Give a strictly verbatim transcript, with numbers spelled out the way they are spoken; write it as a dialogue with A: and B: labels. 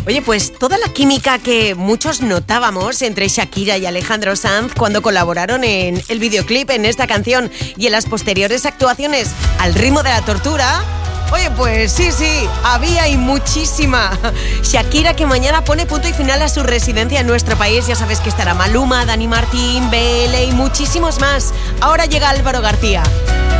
A: Oye, pues toda la química que muchos notábamos entre Shakira y Alejandro Sanz cuando colaboraron en el videoclip, en esta canción y en las posteriores actuaciones al ritmo de la tortura. Oye, pues sí, sí, había y muchísima. Shakira, que mañana pone punto y final a su residencia en nuestro país. Ya sabes que estará Maluma, Dani Martín, B L y muchísimos más. Ahora llega Álvaro García.